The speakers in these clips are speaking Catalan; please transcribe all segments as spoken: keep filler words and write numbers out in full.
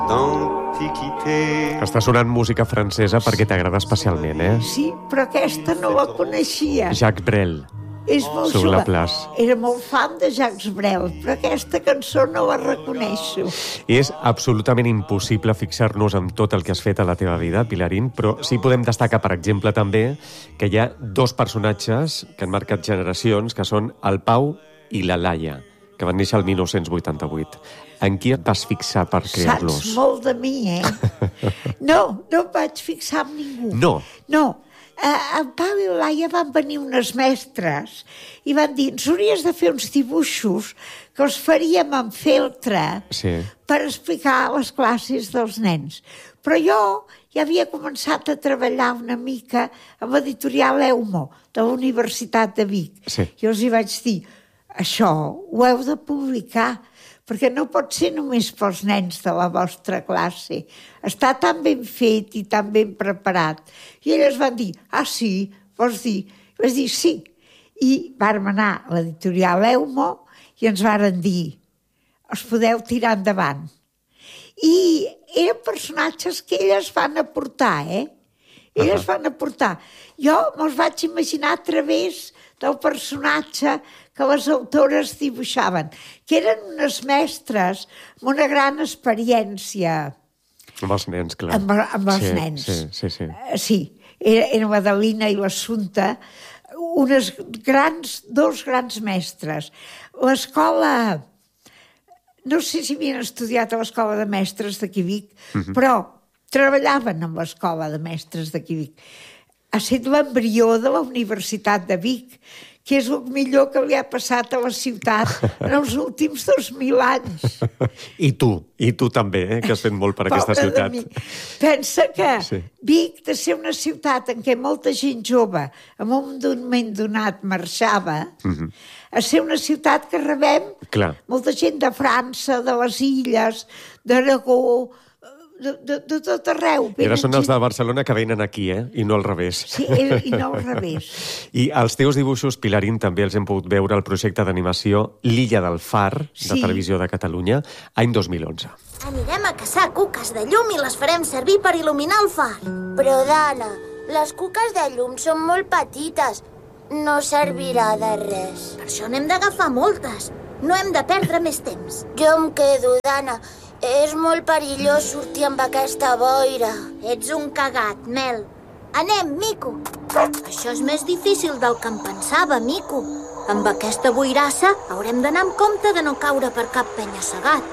Està sonant música francesa perquè t'agrada especialment, eh? Sí, però aquesta no la coneixia. Jacques Brel. És molt Sur la place. Era molt fan de Jacques Brel, però aquesta cançó no la reconeixo. És absolutament impossible fixar-nos en tot el que has fet a la teva vida, Pilarín, però sí podem destacar, per exemple, també, que hi ha dos personatges que han marcat generacions, que són el Pau i la Laia, que van néixer el dinou vuitanta-vuit. En qui et vas fixar per crear-los? Saps molt de mi, eh? No, no em vaig fixar en ningú. No? No. Uh, en Pau i la Laia van venir unes mestres i van dir, ens hauries de fer uns dibuixos que els faríem en feltre sí. per explicar a les classes dels nens. Però jo ja havia començat a treballar una mica amb l'editorial Eumo, de la Universitat de Vic. Sí. I els hi vaig dir, això ho heu de publicar, perquè no pot ser només pels nens de la vostra classe. Està tan ben fet i tan ben preparat. I elles van dir, ah, sí, vols dir? I vaig dir, sí. I vam anar a l'editorial Eumo i ens varen dir, els podeu tirar endavant. I eren personatges que elles van aportar, eh? Elles uh-huh. van aportar. Jo me'ls vaig imaginar a través del personatge que les autores dibuixaven, que eren unes mestres amb una gran experiència. Amb els nens, clar. Amb, amb els sí, nens. Sí, sí, sí. Uh, sí, era, era Madalina i l'Assumpta, unes grans, dos grans mestres. L'escola, no sé si havien estudiat a l'escola de mestres d'aquí Vic, uh-huh. però treballaven amb l'escola de mestres d'aquí Vic. Ha estat l'embrió de la Universitat de Vic, que és el millor que li ha passat a la ciutat en els últims dos mil anys. I tu, i tu també, eh, que has fet molt per Pobre aquesta ciutat. Pensa que sí. Vic, de ser una ciutat en què molta gent jove, en un moment donat, marxava, uh-huh. a ser una ciutat que rebem Clar. molta gent de França, de les Illes, d'Aragó, de, de, de tot arreu. I ara són els de Barcelona que venen aquí, eh? I no al revés. Sí, i no al revés. I els teus dibuixos, Pilarín, també els hem pogut veure al projecte d'animació L'Illa del Far, de sí. Televisió de Catalunya, any dos mil onze. Anirem a caçar cuques de llum i les farem servir per il·luminar el far. Però, Dana, les cuques de llum són molt petites. No servirà de res. Per això n'hem d'agafar moltes. No hem de perdre més temps. Jo em quedo, Dana. És molt perillós sortir amb aquesta boira. Ets un cagat, Mel. Anem, Mico. Això és més difícil del que em pensava, Mico. Amb aquesta boirassa haurem d'anar amb compte de no caure per cap penya-segat.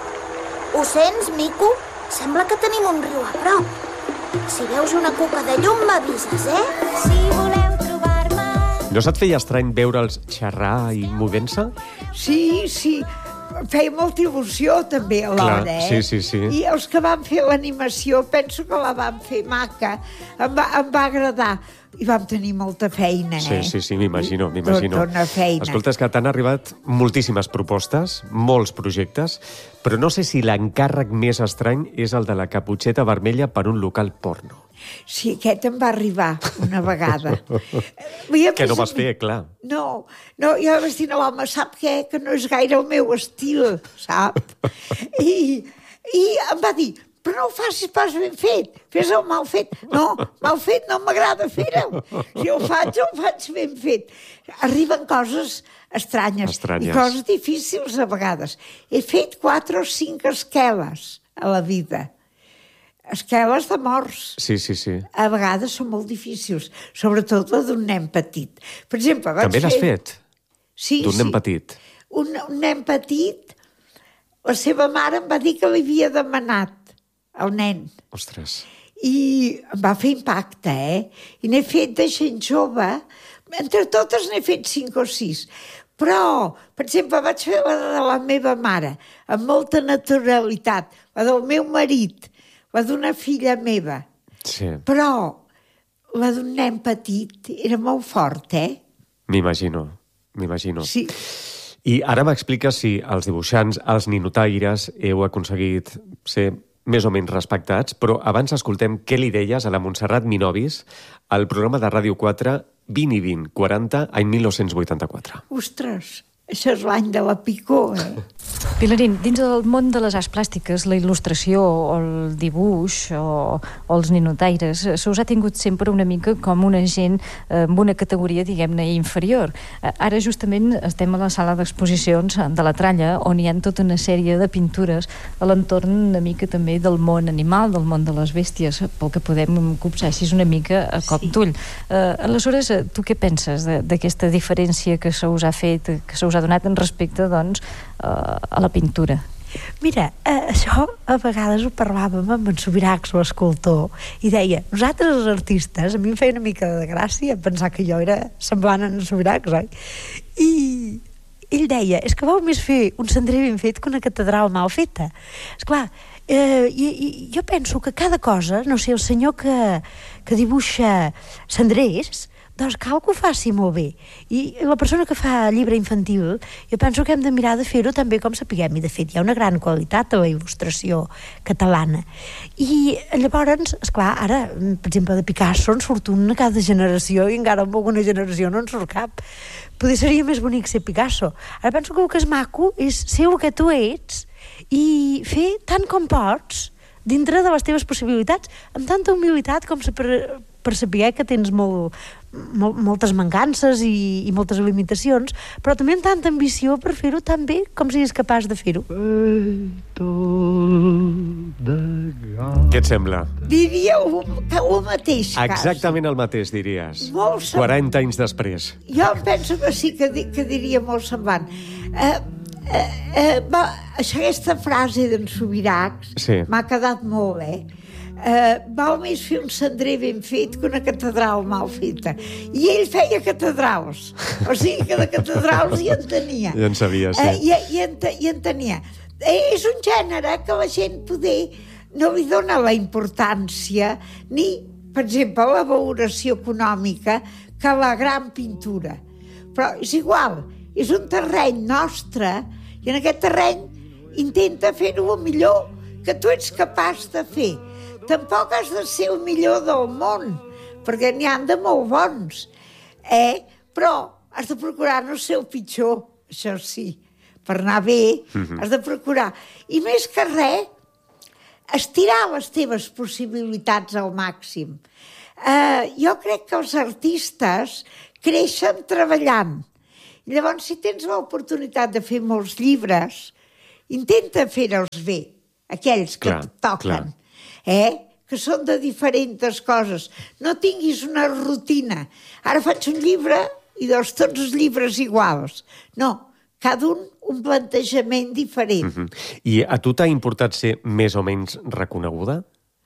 Ho sents, Mico? Sembla que tenim un riu a prop. Si veus una cuca de llum, m'avises, eh? Si voleu trobar-me... No se't feia estrany veure'ls xerrar i movent-se? Sí, sí. Feia molta il·lusió també alhora, Clar, eh? sí, sí, sí. I els que van fer l'animació, penso que la van fer maca, em va, em va agradar. I vam tenir molta feina, Sí, eh? sí, sí, m'imagino, m'imagino. Tota una feina. Escolta, és que t'han arribat moltíssimes propostes, molts projectes, però no sé si l'encàrrec més estrany és el de la caputxeta vermella per un local porno. Sí, aquest em va arribar una vegada. Que no vas fer, clar. No, no, jo vaig dir, no, home, sap què? Que no és gaire el meu estil, sap? I, i em va dir, però no ho facis pas ben fet, fes-ho mal fet. No, mal fet no m'agrada fer-ho. Si ho faig, ho faig ben fet. Arriben coses estranyes, Estranyes. i coses difícils a vegades. He fet quatre o cinc esqueles a la vida. Esqueles de morts. Sí, sí, sí. A vegades són molt difícils, sobretot la d'un nen petit. Per exemple, vaig També l'has fer... fet? Sí, D'un sí. nen petit? Un, un nen petit, la seva mare em va dir que li havia demanat al nen. Ostres. I em va fer impacte, eh? I n'he fet de gent jove. Entre totes n'he fet cinc o sis. Però, per exemple, vaig fer la de la meva mare, amb molta naturalitat. La del meu marit, la d'una filla meva. Sí. Però la d'un nen petit era molt fort, eh? M'imagino, m'imagino. Sí. I ara m'expliques si els dibuixants, els ninotaires, heu aconseguit ser més o menys respectats, però abans escoltem què li deies a la Montserrat Minovis al programa de Ràdio quatre vint i vint, quaranta, any dinou vuitanta-quatre. Ostres, Això és l'any de la picor, eh? Pilarín, dins del món de les arts plàstiques, la il·lustració o el dibuix o, o els ninotaires se us ha tingut sempre una mica com una gent eh, amb una categoria, diguem-ne, inferior. Eh, ara justament estem a la sala d'exposicions de la Tralla, on hi ha tota una sèrie de pintures a l'entorn una mica també del món animal, del món de les bèsties, pel que podem copsar així una mica a cop sí. d'ull. Eh, aleshores, tu què penses d'aquesta diferència que se us ha fet, que se us ha donat en respecte, doncs, a la pintura? Mira, eh, això a vegades ho parlàvem amb en Subiracs, l'escultor, i deia, nosaltres els artistes, a mi em feia una mica de gràcia pensar que jo era semblant a en Subiracs, oi? I ell deia, és que vau més fer un cendrer ben fet que una catedral mal feta. Esclar, eh, i, i, jo penso que cada cosa, no sé, el senyor que, que dibuixa cendrers, doncs cal que ho faci molt bé. I la persona que fa llibre infantil, jo penso que hem de mirar de fer-ho també com sapiguem, i de fet hi ha una gran qualitat a la il·lustració catalana. I llavors, esclar, ara, per exemple, de Picasso en surt un a cada generació i encara amb alguna generació no en surt cap. Potser seria més bonic ser Picasso. Ara penso que el que és maco és ser el que tu ets i fer tant com pots dintre de les teves possibilitats, amb tanta humilitat com per, per saber que tens molt, molt, moltes mancances i, i moltes limitacions, però també amb tanta ambició per fer-ho tan bé com siguis capaç de fer-ho. Què et sembla? Diria el, el mateix. Exactament el mateix, diries. Molt semblant. quaranta anys després. Jo penso que sí que, di, que diria molt semblant. Eh, eh, eh, va, aquesta frase d'en Subiracs sí. m'ha quedat molt, eh? Uh, val més fer un cendrer ben fet que una catedral mal feta. I ell feia catedrals, o sigui que de catedrals hi en tenia. Ja en sabia, sí. Uh, i, i, en, i en tenia. Uh, és un gènere que la gent poder no li dona la importància ni, per exemple, la valoració econòmica que la gran pintura. Però és igual, és un terreny nostre i en aquest terreny intenta fer-ho el millor que tu ets capaç de fer. Tampoc has de ser el millor del món, perquè n'hi han de molt bons, eh? Però has de procurar no ser el pitjor, això sí, per anar bé, mm-hmm. has de procurar. I més que res, estirar les teves possibilitats al màxim. Eh, jo crec que els artistes creixen treballant. I llavors, si tens l'oportunitat de fer molts llibres, intenta fer-los bé, aquells que clar, et toquen. Clar. Eh? Que són de diferents coses. No tinguis una rutina. Ara faig un llibre i doncs tots els llibres iguals. No, cada un un plantejament diferent. Mm-hmm. I a tu t'ha importat ser més o menys reconeguda?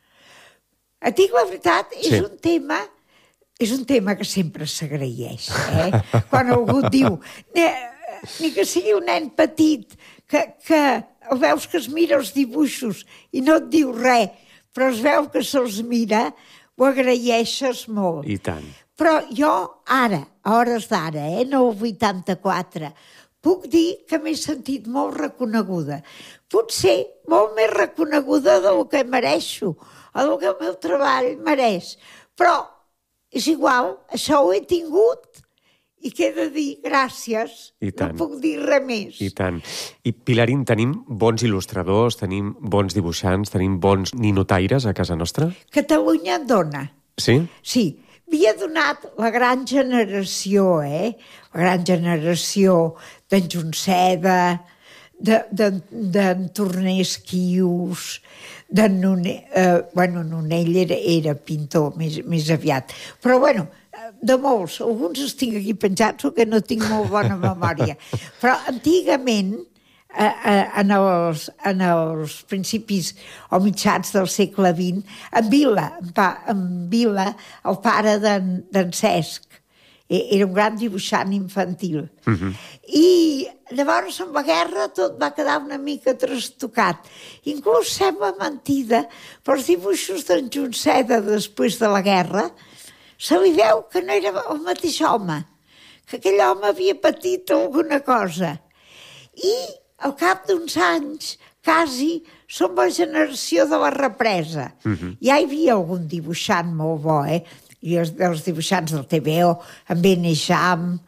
Et dic la veritat, és sí. un tema... És un tema que sempre s'agraeix, eh? Quan algú et diu... Ni, ni que sigui un nen petit que, que el veus que es mira els dibuixos i no et diu res, però es veu que se'ls mira, ho agraeixes molt. I tant. Però jo ara, a hores d'ara, eh, no vuitanta-quatre, puc dir que m'he sentit molt reconeguda. Potser molt més reconeguda del que mereixo, o del que el meu treball mereix. Però és igual, això ho he tingut i què he de dir? Gràcies. No puc dir res més. I tant. I, Pilarín, tenim bons il·lustradors, tenim bons dibuixants, tenim bons ninotaires a casa nostra? Catalunya en dona. Sí? Sí. Havia donat la gran generació, eh? La gran generació d'en Junceda, d'en de, de, Tornés Quius, d'en Nonell... Eh, bueno, Nonell era, era pintor més, més aviat. Però, bueno... de molts, alguns els tinc aquí penjats perquè no tinc molt bona memòria, però antigament eh, eh, en, els, en els principis o mitjans del segle vint, en Vila, en, pa, en Vila, el pare d'en Cesc, era un gran dibuixant infantil. Uh-huh. I llavors amb la guerra tot va quedar una mica trastocat. Inclús sembla mentida, però els dibuixos d'en Junceda després de la guerra se li veu que no era el mateix home, que aquell home havia patit alguna cosa. I al cap d'uns anys, quasi, som la generació de la represa. Uh-huh. Ja hi havia algun dibuixant molt bo, eh? I els, els dibuixants del T V O, en Beneixam,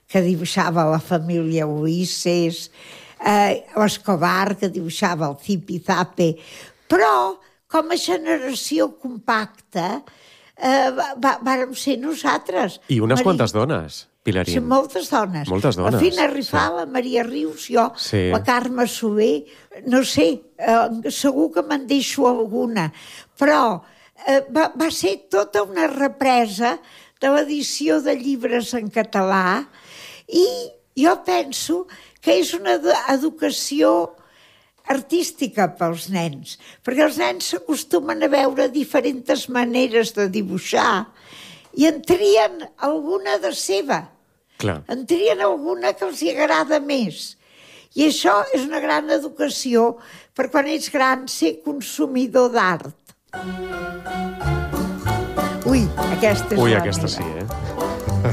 que dibuixava la família Ulisses, eh, Escobar, que dibuixava el Zipi-Zape, però com a generació compacta eh, va, va, vàrem ser nosaltres. I unes Maria... quantes dones, Pilarín. Sí, moltes dones. Moltes dones. La Fina Rifà, sí. La Maria Rius, jo, sí. La Carme Soler, no sé, eh, segur que me'n deixo alguna, però eh, va, va ser tota una represa de l'edició de llibres en català i jo penso que és una educació artística pels nens, perquè els nens s'acostumen a veure diferents maneres de dibuixar i en trien alguna de seva. Clar. En trien alguna que els hi agrada més. I això és una gran educació per quan ets gran ser consumidor d'art. Ui, aquesta és Ui, la aquesta meva. sí, eh?